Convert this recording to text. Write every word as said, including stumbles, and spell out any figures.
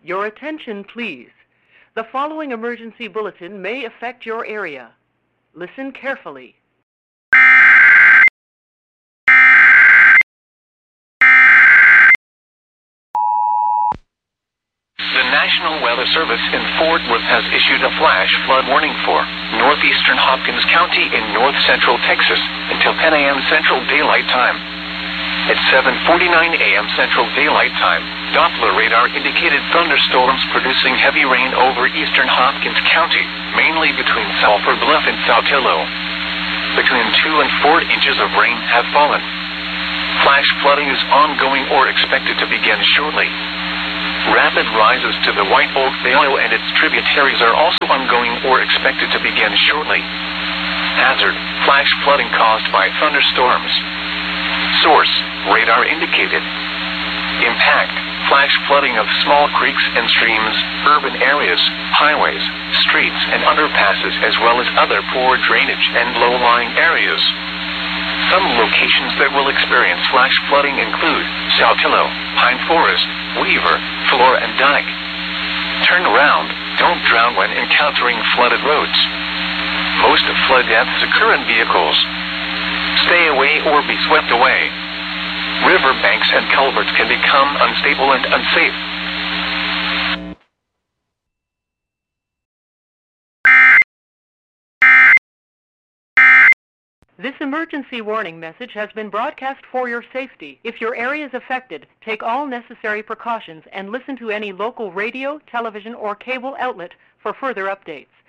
Your attention, please. The following emergency bulletin may affect your area. Listen carefully. The National Weather Service in Fort Worth has issued a flash flood warning for northeastern Hopkins County in north central Texas until ten a m Central Daylight Time. At seven forty-nine a m Central Daylight Time, Doppler radar indicated thunderstorms producing heavy rain over eastern Hopkins County, mainly between Sulphur Bluff and Saltillo. Between two and four inches of rain have fallen. Flash flooding is ongoing or expected to begin shortly. Rapid rises to the White Oak Bayou and its tributaries are also ongoing or expected to begin shortly. Hazard: flash flooding caused by thunderstorms. Source: radar indicated. Impact: flash flooding of small creeks and streams, urban areas, highways, streets, and underpasses, as well as other poor drainage and low-lying areas. Some locations that will experience flash flooding include Saltillo, Pine Forest, Weaver, Flora, and Dyke. Turn around. Don't drown when encountering flooded roads. Most flood deaths occur in vehicles. Stay away or be swept away. River banks and culverts can become unstable and unsafe. This emergency warning message has been broadcast for your safety. If your area is affected, take all necessary precautions and listen to any local radio, television, or cable outlet for further updates.